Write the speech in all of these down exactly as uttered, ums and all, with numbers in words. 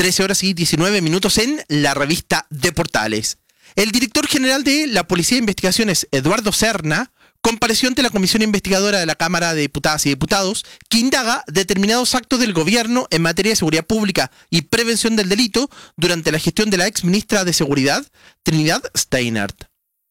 trece horas y diecinueve minutos en la revista de Portales. El director general de la Policía de Investigaciones, Eduardo Serna, compareció ante la Comisión Investigadora de la Cámara de Diputadas y Diputados, que indaga determinados actos del gobierno en materia de seguridad pública y prevención del delito durante la gestión de la ex ministra de Seguridad, Trinidad Steinert.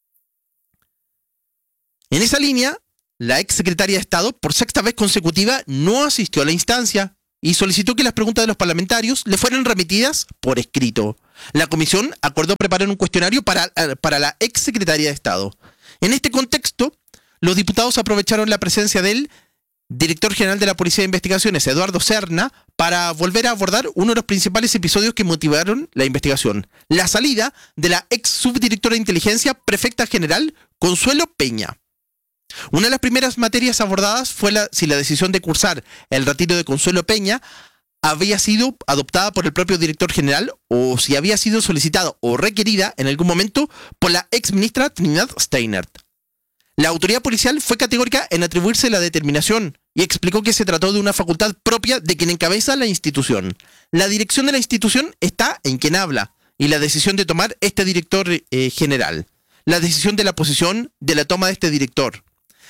En esa línea, la ex secretaria de Estado, por sexta vez consecutiva, no asistió a la instancia y solicitó que las preguntas de los parlamentarios le fueran remitidas por escrito. La comisión acordó preparar un cuestionario para, para la ex secretaria de Estado. En este contexto, los diputados aprovecharon la presencia del director general de la Policía de Investigaciones, Eduardo Serna, para volver a abordar uno de los principales episodios que motivaron la investigación: la salida de la ex subdirectora de inteligencia, prefecta general, Consuelo Peña. Una de las primeras materias abordadas fue la, si la decisión de cursar el retiro de Consuelo Peña había sido adoptada por el propio director general o si había sido solicitada o requerida en algún momento por la ex ministra Trinidad Steinert. La autoridad policial fue categórica en atribuirse la determinación y explicó que se trató de una facultad propia de quien encabeza la institución. La dirección de la institución está en quien habla y la decisión de tomar este director eh, general. La decisión de la posición de la toma de este director,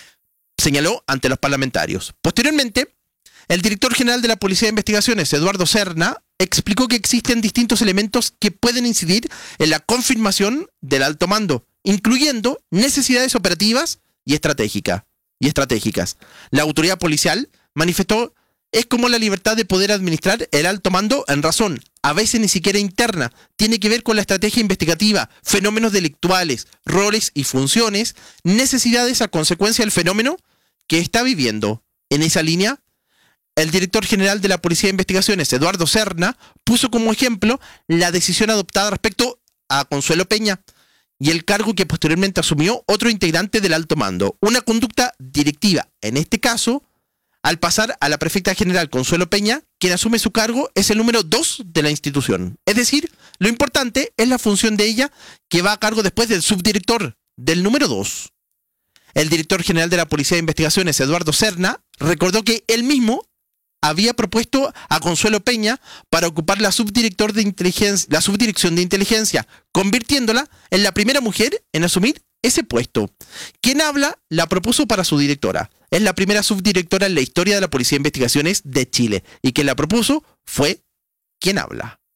señaló ante los parlamentarios. Posteriormente, el director general de la Policía de Investigaciones, Eduardo Serna, explicó que existen distintos elementos que pueden incidir en la confirmación del alto mando, incluyendo necesidades operativas y, estratégica, y estratégicas. La autoridad policial manifestó es como la libertad de poder administrar el alto mando en razón, a veces ni siquiera interna, tiene que ver con la estrategia investigativa, fenómenos delictuales, roles y funciones, necesidades a consecuencia del fenómeno que está viviendo. En esa línea, el director general de la Policía de Investigaciones, Eduardo Serna, puso como ejemplo la decisión adoptada respecto a Consuelo Peña y el cargo que posteriormente asumió otro integrante del alto mando. Una conducta directiva, en este caso, al pasar a la prefecta general Consuelo Peña, quien asume su cargo es el número dos de la institución. Es decir, lo importante es la función de ella, que va a cargo después del subdirector, del número dos. El director general de la Policía de Investigaciones, Eduardo Serna, recordó que él mismo había propuesto a Consuelo Peña para ocupar la, subdirector de inteligencia, la subdirección de inteligencia, convirtiéndola en la primera mujer en asumir ese puesto. Quien habla la propuso para su directora. Es la primera subdirectora en la historia de la Policía de Investigaciones de Chile. Y quien la propuso fue quien habla.